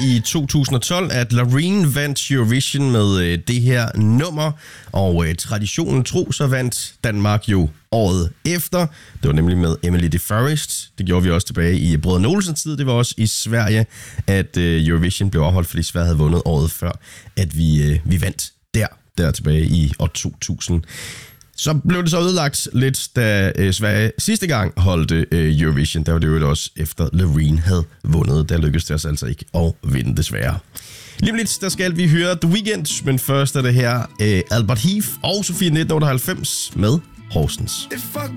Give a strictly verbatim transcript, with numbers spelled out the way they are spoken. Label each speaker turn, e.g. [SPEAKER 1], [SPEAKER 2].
[SPEAKER 1] i to tusind og tolv, at Loreen vandt Eurovision med øh, det her nummer, og øh, traditionen tro, så vandt Danmark jo året efter. Det var nemlig med Emily de Forest. Det gjorde vi også tilbage i Brødrene Olsens tid. Det var også i Sverige, at øh, Eurovision blev afholdt, fordi Sverige havde vundet året før, at vi, øh, vi vandt der, der tilbage i år to tusind. Så blev det så ødelagt lidt, da øh, Sverige sidste gang holdte øh, Eurovision. Der var det jo også efter Loreen havde vundet. Der lykkedes det os altså ikke at vinde, desværre. Lige om lidt, der skal vi høre The Weeknd, men først er det her øh, Albert Heath og Sofie nitten otteoghalvfems med Horsens.